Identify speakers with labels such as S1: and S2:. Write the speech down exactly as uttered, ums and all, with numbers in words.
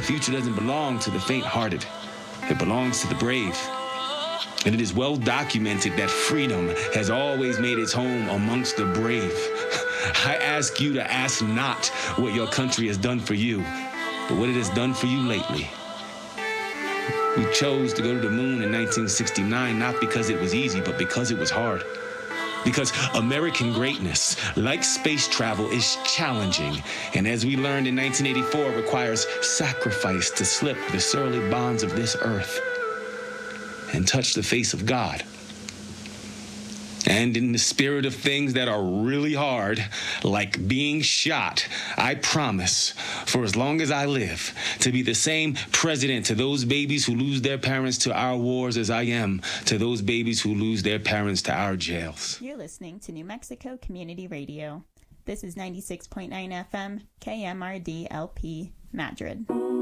S1: future doesn't belong to the faint-hearted. It belongs to the brave. And it is well documented that freedom has always made its home amongst the brave. I ask you to ask not what your country has done for you, but what it has done for you lately. We chose to go to the moon in nineteen sixty-nine, not because it was easy, but because it was hard. Because American greatness, like space travel, is challenging. And as we learned in nineteen eighty-four, requires sacrifice to slip the surly bonds of this earth and touch the face of God. And in the spirit of things that are really hard, like being shot, I promise, for as long as I live, to be the same president to those babies who lose their parents to our wars as I am to those babies who lose their parents to our jails.
S2: You're listening to New Mexico Community Radio. This is ninety-six point nine F M, K M R D L P, Madrid.